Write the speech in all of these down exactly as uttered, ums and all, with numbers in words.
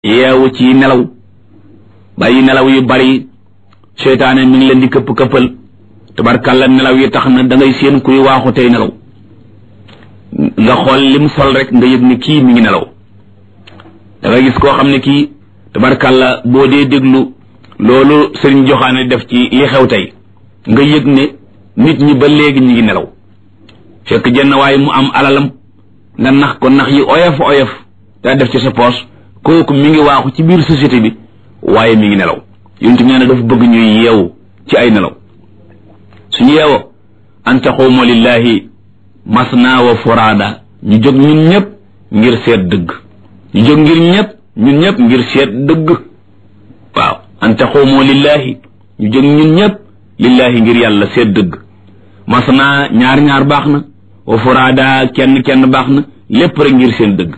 yeewu ci nelaw bàyyi nelaw yu bari seytaane mi ngi leen di këpp këppal tabarkàlla nelaw yi tax na da ngay seen kuy waaxu tey nelaw nga xool lim sol rek nga yëg ni kii mi ngi nelaw da ngay gis koo xam ne kii tabarkàlla boo dee déglu loolu sëriñ joxaane def ci li xew tey nga yëg ne nit ñi ba léegi ñi ngi nelaw fekk jenn waaye mu am alalam nga nax ko nax yi oyof oyof daa def ci sa poos kooku mi ngi waaxu ci biir société bi waaye mi ngi nelaw yonent nee na dafa bëgg ñuy yeewu ci ay nelaw suñu yeewoo an taquumu lillahi masna wa furaada ñu jóg ñun ñëpp ngir seet dëgg ñu jóg ngir ñëpp ñun ñëpp ngir seet dëgg waaw an taquumu lillahi ñu jóg ñun ñëpp lillahi ngir yàlla seet dëgg masna ñaar ñaar baax na wa furaada kenn kenn baax na lépp rek ngir seen dëgg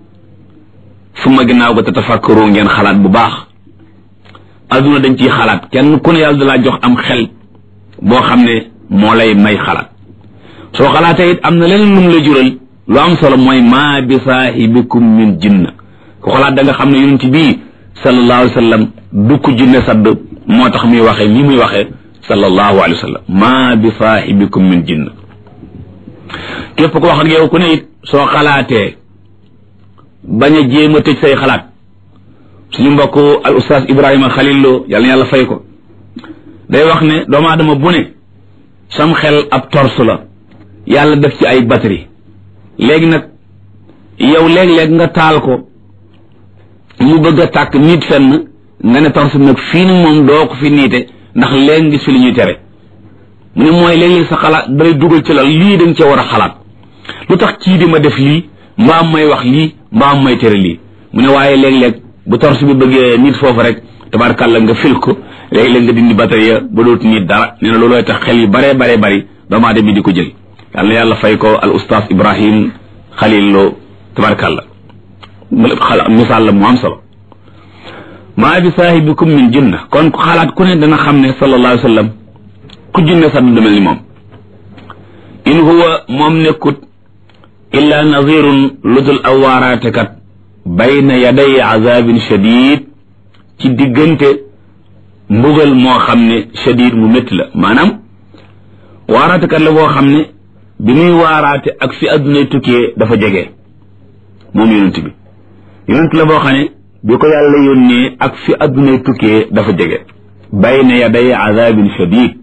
suma ginnaaw ko te tafakkaru ngeen xalaat bu baax adduna dañ ciy xalaat kenn ku ne yàlla dalaa jox am xel boo xam ne moo lay may xalaat soo xalaatee it am na leneen lu mu la jural lu am solo mooy maa bi saahibikum min jinna ku xalaat da nga xam ne yonent bii sallallahu alayhi wa sallam du ko jinne sadd moo tax muy waxee li muy waxee sallallahu alayhi wa sallam maa bi saahibikum min jinna képp ko wax ak yow ku ne it soo xalaatee bañ a jéem a tëj say xalaat suñu mbokk al ustaas Ibrahima Khalil Lo yàlla na yàlla fay ko day wax ne doomu aadama bu ne sam xel ab torse la yàlla def ci ay batterie léegi nag yow léeg-léeg nga taal ko mu bëgg a tàkk nit fenn nga ne torse nag fii ni moom doo ko fi niite ndax léegi gis fi li ñuy tere mu ne mooy léeg-léeg sa xalaat day dugal ci la lii dañ ca war a xalaat lu tax kii di ma def lii mbaam may wax lii mbaam may tere lii mu ne waaye léeg-léeg bu torse bi bëggee nit foofu rek tabarkàlla nga fil ko léeg-léeg nga dindi batterie ba dootu nit dara nee na loolooy tax xel yi bare bare bari doomu aadama di ko jël yàlla yàlla fay ko al ustaas Ibrahim Khalil Lo tabarkàlla misaal la mu am solo maa bi saahibikum min jinna kon ku xalaat ku ne dana xam ne sallallahu alayhi wa sallam ku jinne sax du mel ni moom in huwa moom nekkut illa nazirun ludul aw waaraatekat bayna yaday azabin shadid ci diggante mbugal moo xam ne shadid mu métti la maanaam waaraatekat la boo xam ne bi muy waaraate ak fi addunay tukkee dafa jege moom yonent bi yonent la boo xam ne bi ko yàlla yónnee ak fi addunay tukkee dafa jege bayna yaday azabin shadid